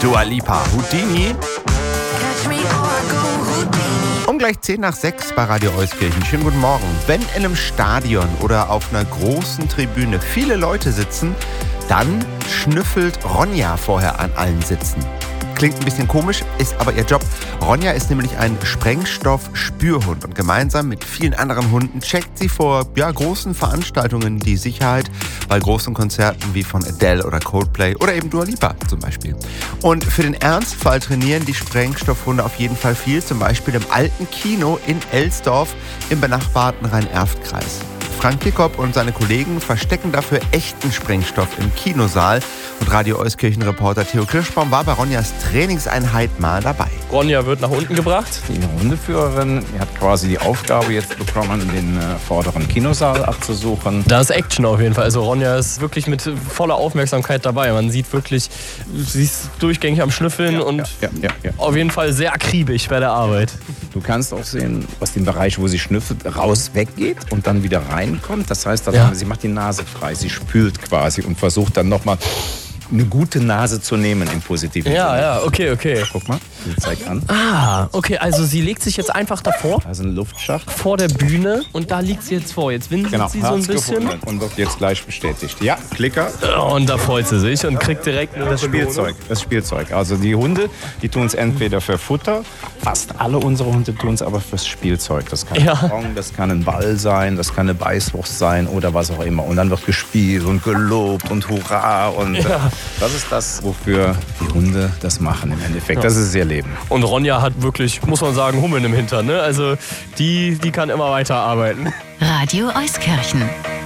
Dua Lipa, Houdini. Um gleich 5:10 bei Radio Euskirchen. Schönen guten Morgen. Wenn in einem Stadion oder auf einer großen Tribüne viele Leute sitzen, dann schnüffelt Ronja vorher an allen Sitzen. Klingt ein bisschen komisch, ist aber ihr Job. Ronja ist nämlich ein Sprengstoff-Spürhund und gemeinsam mit vielen anderen Hunden checkt sie vor großen Veranstaltungen die Sicherheit bei großen Konzerten wie von Adele oder Coldplay oder eben Dua Lipa zum Beispiel. Und für den Ernstfall trainieren die Sprengstoffhunde auf jeden Fall viel, zum Beispiel im alten Kino in Elsdorf im benachbarten Rhein-Erft-Kreis. Frank Kikop und seine Kollegen verstecken dafür echten Sprengstoff im Kinosaal. Und Radio Euskirchen-Reporter Theo Kirschbaum war bei Ronjas Trainingseinheit mal dabei. Ronja wird nach unten gebracht. Die Hundeführerin hat quasi die Aufgabe jetzt bekommen, den vorderen Kinosaal abzusuchen. Da ist Action auf jeden Fall. Also Ronja ist wirklich mit voller Aufmerksamkeit dabei. Man sieht wirklich, sie ist durchgängig am Schnüffeln und auf jeden Fall sehr akribisch bei der Arbeit. Du kannst auch sehen, aus dem Bereich, wo sie schnüffelt, raus weggeht und dann wieder reinkommt. Das heißt, sie macht die Nase frei, sie spült quasi und versucht dann nochmal eine gute Nase zu nehmen im positiven Sinne. Ja, okay. Guck mal, sie zeigt an. Ah, okay, also sie legt sich jetzt einfach davor. Da ist ein Luftschacht. Vor der Bühne und da liegt sie jetzt vor. Jetzt winselt sie so ein bisschen. Und wird jetzt gleich bestätigt. Ja, Klicker. Und da freut sie sich und kriegt direkt das Spielzeug. Also die Hunde, die tun es entweder für Futter, fast alle unsere Hunde tun es aber fürs Spielzeug. Das kann ein Ballon, das kann ein Ball sein, das kann eine Beißwurst sein oder was auch immer. Und dann wird gespielt und gelobt und Hurra und das ist das, wofür die Hunde das machen im Endeffekt. Das ist ihr Leben. Und Ronja hat wirklich, muss man sagen, Hummeln im Hintern. Ne? Also die kann immer weiter arbeiten. Radio Euskirchen.